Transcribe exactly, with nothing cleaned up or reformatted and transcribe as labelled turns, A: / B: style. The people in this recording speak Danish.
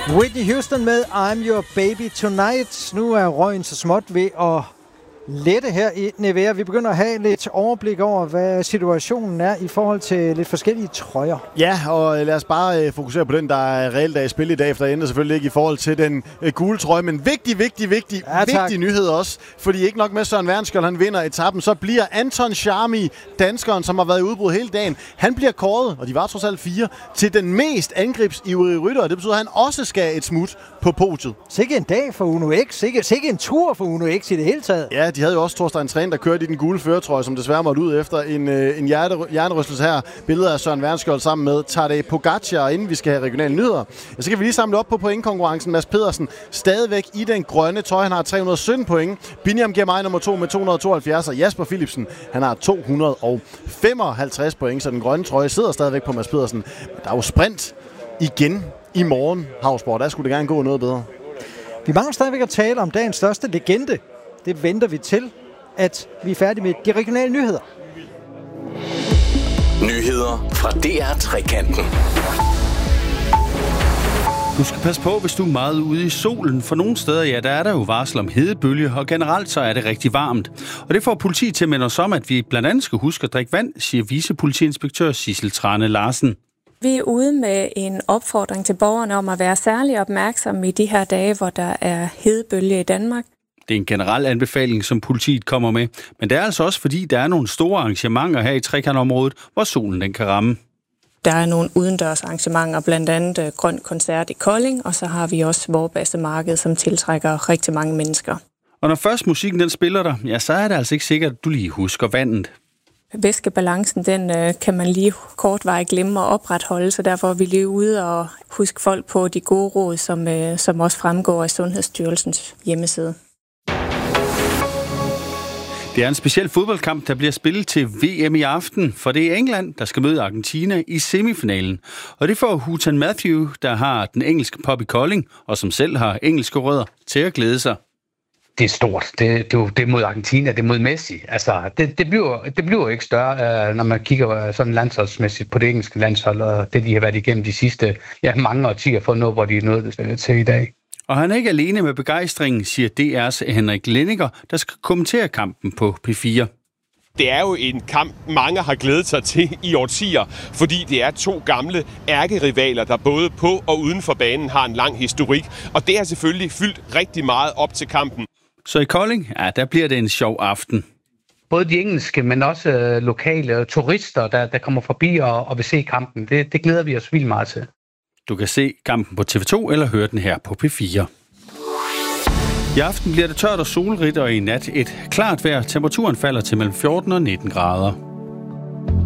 A: Whitney Houston med I'm Your Baby Tonight. Nu er røgen så småt ved at lette her i Nevea. Vi begynder at have lidt overblik over, hvad situationen er i forhold til lidt forskellige trøjer.
B: Ja, og lad os bare fokusere på den, der er reelt af i spil i dag, for der ender selvfølgelig ikke i forhold til den gule trøje. Men vigtig, vigtig, vigtig, ja, vigtig nyhed også. Fordi ikke nok med Søren Værnskjold, han vinder etappen, så bliver Anton Charmi, danskeren, som har været i udbrud hele dagen, han bliver kåret, og de var trods alt fire, til den mest angrebsivrige rytter. Og det betyder, at han også skal et smut på podiet.
A: Sikke en dag for Uno X. Sikke, sikke en tur for Uno X i det hele taget.
B: Ja, de havde jo også Thorstein Træn, der kørte i den gule førertrøje, som desværre måtte ud efter en, en hjerte, hjernerystelse her. Billeder af Søren Værnskjold sammen med Tadej Pogacar, inden vi skal have regionale nyheder. Ja, så kan vi lige samle op på pointkonkurrencen. Mads Pedersen stadigvæk i den grønne trøje. Han har tre hundrede og sytten point. Biniam Girmay nummer to med to hundrede og tooghalvfjerds. Og Jasper Philipsen, han har to hundrede og femoghalvtreds point. Så den grønne trøje sidder stadigvæk på Mads Pedersen. Men der er jo sprint igen i morgen. Havsborg, der skulle det gerne gå noget bedre.
A: Vi mangler stadigvæk at tale om dagens største legende. Det venter vi til, at vi er færdige med de regionale nyheder.
C: Nyheder fra D R Trekanten.
D: Du skal passe på, hvis du er meget ude i solen. For nogle steder, ja, der er der jo varsel om hedebølge, og generelt så er det rigtig varmt. Og det får politiet til at minde os om, at vi blandt andet skal huske at drikke vand, siger vicepolitiinspektør Sissel Trane Larsen.
E: Vi er ude med en opfordring til borgerne om at være særlig opmærksomme i de her dage, hvor der er hedebølge i Danmark.
D: Det er en generel anbefaling, som politiet kommer med. Men det er altså også, fordi der er nogle store arrangementer her i trekantområdet, hvor solen den kan ramme.
E: Der er nogle udendørs arrangementer, blandt andet Grøn Koncert i Kolding, og så har vi også Vorbasse-marked, som tiltrækker rigtig mange mennesker.
D: Og når først musikken den spiller der, ja, så er det altså ikke sikkert, at du lige husker vandet.
E: Væskebalancen, den øh, kan man lige kortvarigt glemme at opretholde, så derfor er vi lige ude og huske folk på de gode råd, som, øh, som også fremgår af Sundhedsstyrelsens hjemmeside.
D: Det er en speciel fodboldkamp, der bliver spillet til V M i aften, for det er England, der skal møde Argentina i semifinalen. Og det får Hutan Matthew, der har den engelske pop i Kolding, og som selv har engelske rødder, til at glæde sig.
F: Det er stort. Det, det, det er mod Argentina, det er mod Messi. Altså, det, det, bliver, det bliver ikke større, når man kigger sådan landsholdsmæssigt på det engelske landshold, og det, de har været igennem de sidste ja, mange årtier for at nå, hvor de er nået til i dag.
D: Og han er ikke alene med begejstringen, siger D R's Henrik Lenniger, der skal kommentere kampen på P fire.
G: Det er jo en kamp, mange har glædet sig til i årtier, fordi det er to gamle ærkerivaler, der både på og uden for banen har en lang historik. Og det har selvfølgelig fyldt rigtig meget op til kampen.
D: Så i Kolding, ja, der bliver det en sjov aften.
F: Både de engelske, men også øh, lokale turister, der, der kommer forbi og, og vil se kampen. Det, det glæder vi os vildt meget til.
D: Du kan se kampen på T V to eller høre den her på P fire. I aften bliver det tørt og solrigt, og i nat et klart vejr. Temperaturen falder til mellem fjorten og nitten grader.